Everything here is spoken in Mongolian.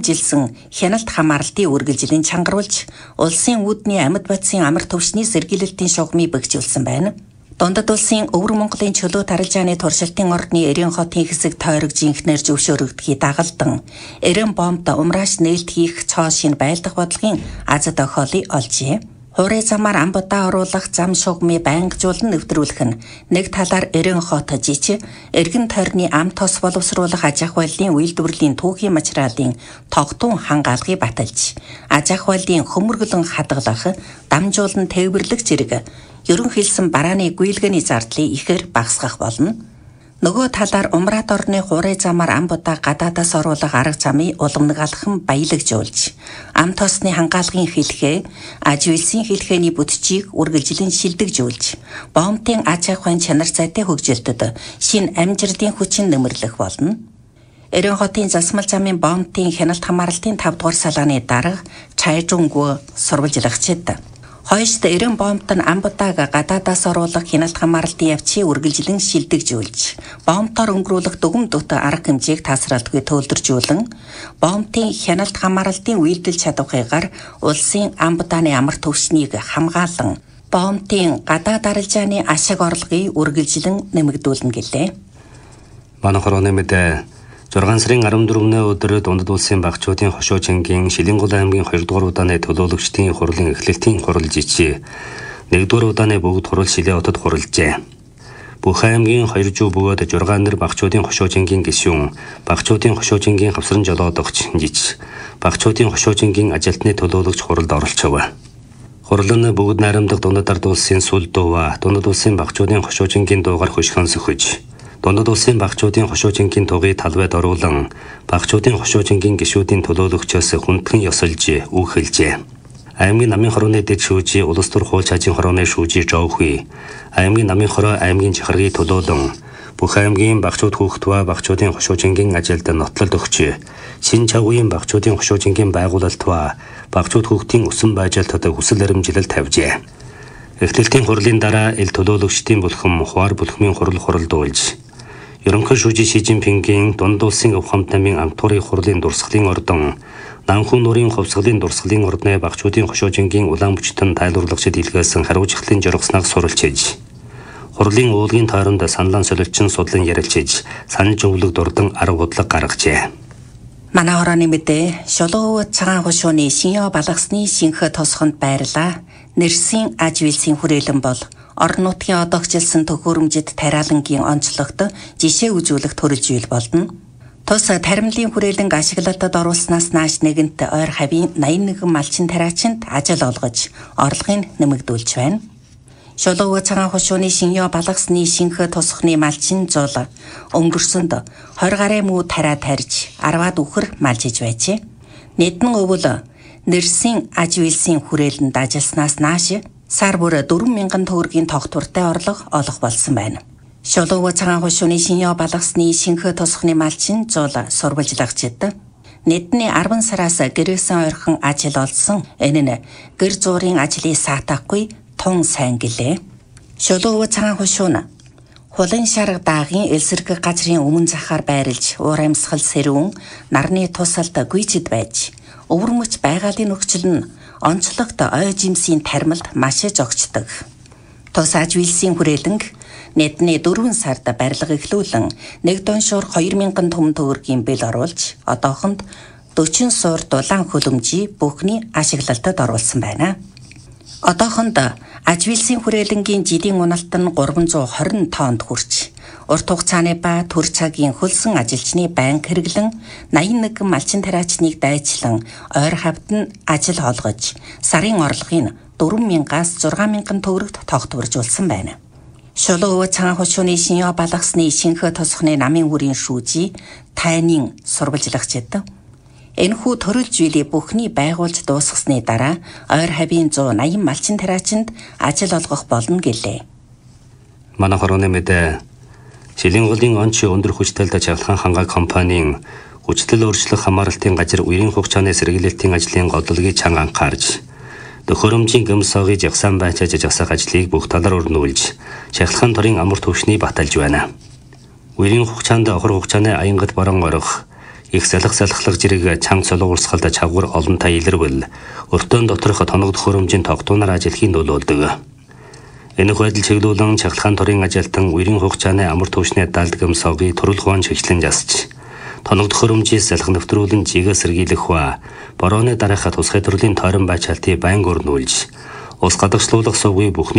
үргэлжилсэн хяналт хамаарлтын үргэлжлэлийг чангаруулж, улсын үүдний амьд бодисын амар түвшний сэргийлэлтийн шугамыг бэхжүүлсэн байна. Дундад улсын Өвөр Монголын чөлөө таралжааны туршилтын ордны Эрийн хотын хэсэг тойрогж инхнэр зөвшөөрөгдөхийг дагалдан Эрийн бомбд умрааш нээлт хийх цоо шин байлдах бодлогын аз тохиолыг олжээ. Хуурай замаар амбудаа оруулах зам шугамыг байнгажуулан нэвтрүүлэх нь нэг талаар Эрийн хот жич эргэн тойрны ам тос боловсруулах аж ахуй байлын үйлдвэрлэлийн түүхийн материалын тогтун хангаалгыг баталж, аж ахуй байлын хөмөргөлөн хадгалах, дамжуулан тээвэрлэх зэрэг ерөнхийлсөн барааны гүйлгээний зардлыг ихээр багасгах болно. Нөгөө талаар умраад орны хуурай замаар амбудаа гадаадаас оруулах арга замыг уламналган баялагжуулж, ам тосны хангаалгын хэлхээ, аж үйлсийн хэлхээний бүтчийг үргэлжлэн шилдэгжүүлж, бомбын аж ахуйн чанар зайтай хөгжилтөд шинэ амжилтын хүчин нэмэрлэх болно. Эрийн хотын засмал замын бомбын хяналт хамаарлтын 5 дугаар салааны дарга Чайжунггүй сурвалжлагчид хойшд Эрийн бомбт нь амбудааг гадаадаас оруулах хяналт хамаарлтын явцыг үргэлжлэн шилдэгжүүлж, бомбтоор өнгөрүүлэх дүгм дут арга хэмжээг тасралтгүй төлөвлөжүүлэн, бомбын хяналт хамаарлтын үйлдэл чадварыгаар улсын амбудааны амар түвшнийг хамгаалан, бомбын гадаад арилжааны ашиг орлогыг үргэлжлэн нэмэгдүүлнэ гэлээ. Манай хорооны мэдээ 6 сарын 14-ний өдөр Дундад улсын багчуудын хошуучингийн Шилэнгул аймгийн 2 дугаар удааны төлөөлөгчдийн хурлын эхлэлтийн хурал жичи 1 дугаар удааны бүгд хурал Шилээ хотод хурлжээ. Бүх аймгийн 2 жив бөгөөд 6 нэр багчуудын хошуучингийн гишүүн, багчуудын хошуучингийн хавсран жолоодогч жич, багчуудын хошуучингийн ажилтны төлөөлөгч хуралд оролцов. Хурал нь бүгд найрамдах Дундад улсын сүл дуува, Дундад улсын багчуудын хошуучингийн дуугаар хөшгөн сөхөж, Дундад улсын багчуудын хошуучингийн тугыг талбайд оруулан, багчуудын хошуучингийн гишүүдийн төлөөлөгчөөс хүндхэн ёсолж, үүхэлжээ. Аймгийн намын хорооны дэд шүүжи улс төр хууль чажийн хорооны шүүжи Жовхүй, аймгийн намын хороо аймгийн жихаргыг төлөөлөн, бүх аймгийн багчууд хүүхдва багчуудын хошуучингийн ажилд нотлол өгч, Шин Чавгийн багчуудын хошуучингийн байгуулалтва багчууд хүүхдийн өсөн байжаалтад хүсэл баримжилал тавьжээ. Эхлэлтийн хурлын дараа ил төлөөлөгчдийн булхам Хуар булхмын хуралдуулж, Ерөнхий шүүжи Ши Жинпингийн Дундад улсын Авхамт намын амтуурын хурлын дурсгалын ордон, Нанхун нуурын хувьсгалын дурсгалын ордны багчуудын хошуучингийн Улаанбүчтэн тайлбарлагчид илгээсэн хариуцлагын жургаснаг суралцж, хурлын уулын тойронд саналан солилцсон судлан ярилцж, санаж өвлөг дурдан арга бодлого гаргажээ. Манай хорооны мэдээ Шулуун цагаан хошууны Шинё балгасны шинхэ тосхонд байрлаа. Нэрсийн аж үйлсийн хүрээлэн бол орон нутгийн одоогчлсон төхөөрөмжид тариалангийн онцлогт жишээ үзүүлэх төрөлж үйл болно. Тус таримлын хүрээлэнг ашиглалтад оруулснаас нааш нэгэнт ойр хавийн 81 малчин тариачинд ажил олгож, орлогыг нэмэгдүүлж байна. Шулуун цагаан хошууны Шинё балгасны шинхэ тосхны малчин зул өнгөрсөнд 20 гаруй муу тариа тарьж, 10-аад үхэр малжиж байжээ. Нэгдэн өвөл нэрсийн аж үйлсийн хүрээлэнд ажилласнаас нааш сар бүр 4,000 төгрөгийн тогтвортой орлого олох болсон байна. Шулуун цагаан хошууны Шинё балгасны шинхэ тосхны малчин зул сурвалжлагчид Нэгдний 10 сараас гэрээсэн ойрхон ажил олсон. Энэ нь гэр зуурын ажлыг саатахгүй тун сайн гэлээ. Шулуун цагаан хошууна Хулын шарга даагийн элсэрэг газрын өмнө захаар байрлж, уур амьсгал сэрүүн, нарны тусалд гүйцэд байж, өвөрмөч байгалийн нөхцөл нь онцлогт ой жимсийн тармилд маш зогцдог. Тус аж үйлсийн хүрээлэнг Нэгдний 4 сард барилга эхлүүлэн 1 доншуур 2,000 төмөн төгрөгийн бэл оруулж, одоохонд 40 суур дулаан хөлөмжий бүхний ашиглалтад оруулсан байна. Одоохонд аж үйлсийн хүрээлэнгийн жилийн уналт нь 320 тоннд хүрч, урт хугацааны ба төр цагийн хөлсөн ажилчны банк хэрэглэн 81 малчин тариачныг дайчлан ойр хавьд нь ажил олгож, сарын орлогыг 4,000-аас 6,000 төгрөгт тогтворжуулсан байна. Шулуун цагаан хошууны Шинё балгасны шинхэ тосхны намын үрийн шүүжи Тайнын сурвалжлагчид энэхүү төрөлж үйлийг бүхний байгуулж дуусгасны дараа ойр хавийн 180 малчин тариачинд ажил олгох болно гэлээ. Манай хорооны мэдээ Шилэнгулийн онч өндөр хүчтэй чаглахан хангаа компанийн хүчтэй өөрчлөх хамааралтын газар үерийн хугацааны сэргийлэлтийн ажлын годлогийг чанга анхаарж, төхөөрөмжийн гэмсоогыг жагсаан байчааж жагсаах ажлыг бүх талаар өрнүүлж, шахлахын торын амар төвшнийг баталж байна. Үерийн хугацаанд охор хугацааны аянгад баран орох, их салхалах зэрэг чанга цолго урсгалд чавгар олонтой илэрвэл өртөөн доторх тоногдох хөрөмжийн тогтуунаар ажилхийн нөлөөлдөг. Энэ байдал чиглүүлэн чахалгаан төрийн ажилтан үерийн хугацааны амар түвшний далдгам согыг төрөлгөөн чиглэн засч тоногдох хөрөмжийг салхи нэвтрүүлэн жигээ сэргийлэх ба борооны дараахад тусгай төрлийн тойрон байчаалтыг байнга өрнүүлж ус гадагшлуулах сувгийг бүхний